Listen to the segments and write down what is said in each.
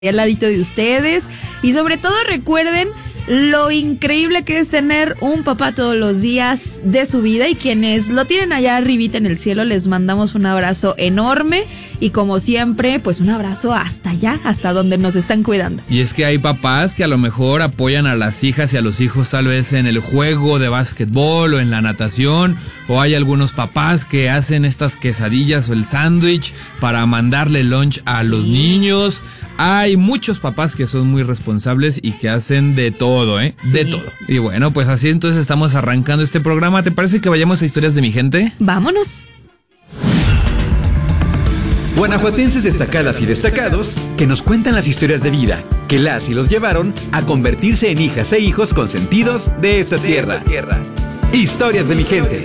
al ladito de ustedes. Y sobre todo recuerden lo increíble que es tener un papá todos los días de su vida, y quienes lo tienen allá arribita en el cielo, les mandamos un abrazo enorme y como siempre, pues un abrazo hasta allá, hasta donde nos están cuidando. Y es que hay papás que a lo mejor apoyan a las hijas y a los hijos tal vez en el juego de básquetbol o en la natación, o hay algunos papás que hacen estas quesadillas o el sándwich para mandarle lunch a los niños. Hay muchos papás que son muy responsables y que hacen de todo, ¿eh? Sí. De todo. Y bueno, pues así entonces estamos arrancando este programa. ¿Te parece que vayamos a Historias de mi gente? ¡Vámonos! Guanajuatenses destacadas y destacados que nos cuentan las historias de vida que las y los llevaron a convertirse en hijas e hijos consentidos de esta tierra. Historias de mi gente.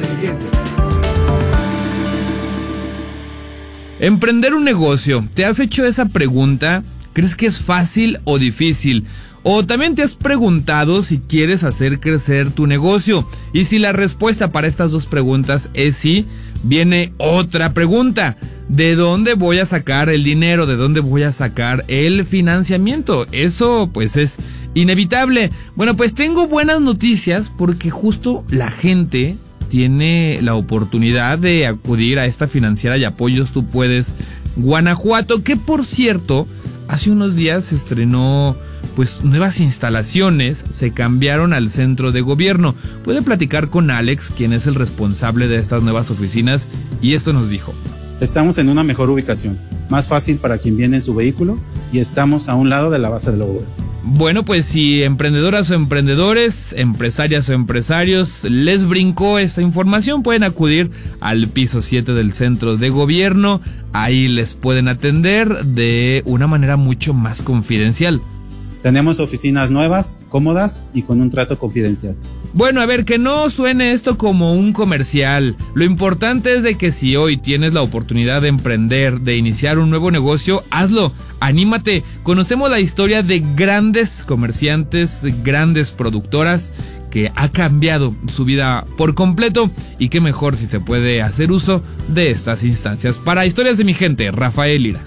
Emprender un negocio. ¿Te has hecho esa pregunta? ¿Crees que es fácil o difícil? O también te has preguntado si quieres hacer crecer tu negocio. Y si la respuesta para estas dos preguntas es sí, viene otra pregunta. ¿De dónde voy a sacar el dinero? ¿De dónde voy a sacar el financiamiento? Eso pues es inevitable. Bueno, pues tengo buenas noticias porque justo la gente tiene la oportunidad de acudir a esta financiera y Apoyos Tú Puedes Guanajuato, que por cierto, hace unos días se estrenó pues nuevas instalaciones, se cambiaron al centro de gobierno. Puede platicar con Alex, quien es el responsable de estas nuevas oficinas, y esto nos dijo. Estamos en una mejor ubicación, más fácil para quien viene en su vehículo, y estamos a un lado de la base del gobierno. Bueno, pues si emprendedoras o emprendedores, empresarias o empresarios les brincó esta información, pueden acudir al piso 7 del centro de gobierno. Ahí les pueden atender de una manera mucho más confidencial. Tenemos oficinas nuevas, cómodas y con un trato confidencial. Bueno, a ver, que no suene esto como un comercial. Lo importante es de que si hoy tienes la oportunidad de emprender, de iniciar un nuevo negocio, hazlo, anímate. Conocemos la historia de grandes comerciantes, grandes productoras que ha cambiado su vida por completo, y qué mejor si se puede hacer uso de estas instancias. Para Historias de mi gente, Rafael Lira.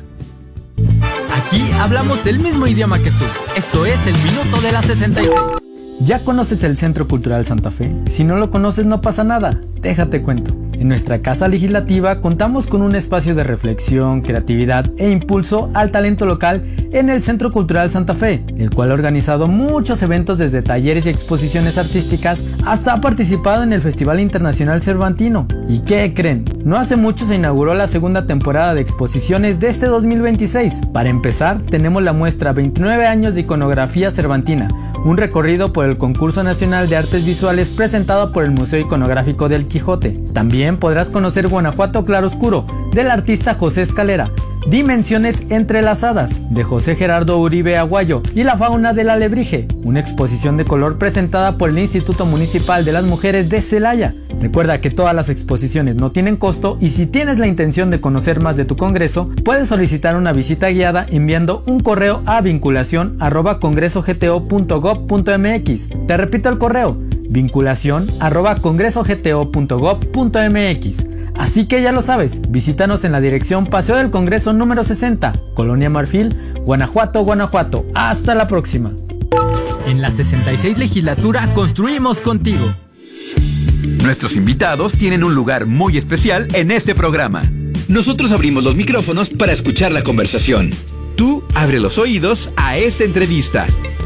Aquí hablamos el mismo idioma que tú. Esto es el Minuto de la 66. ¿Ya conoces el Centro Cultural Santa Fe? Si no lo conoces, no pasa nada. Déjate cuento. En nuestra casa legislativa contamos con un espacio de reflexión, creatividad e impulso al talento local en el Centro Cultural Santa Fe, el cual ha organizado muchos eventos desde talleres y exposiciones artísticas hasta ha participado en el Festival Internacional Cervantino. ¿Y qué creen? No hace mucho se inauguró la segunda temporada de exposiciones de este 2026. Para empezar, tenemos la muestra 29 años de iconografía cervantina, un recorrido por el Concurso Nacional de Artes Visuales presentado por el Museo Iconográfico del Quijote. También podrás conocer Guanajuato Claroscuro, del artista José Escalera, Dimensiones entrelazadas, de José Gerardo Uribe Aguayo, y La fauna del alebrije, una exposición de color presentada por el Instituto Municipal de las Mujeres de Celaya. Recuerda que todas las exposiciones no tienen costo, y si tienes la intención de conocer más de tu congreso, puedes solicitar una visita guiada enviando un correo a vinculacion@congresogto.gov.mx. Te repito el correo: vinculacion@congresogto.gov.mx. Así que ya lo sabes, visítanos en la dirección Paseo del Congreso número 60, Colonia Marfil, Guanajuato, Guanajuato. Hasta la próxima. En la 66 legislatura construimos contigo. Nuestros invitados tienen un lugar muy especial en este programa. Nosotros abrimos los micrófonos para escuchar la conversación. Tú abre los oídos a esta entrevista.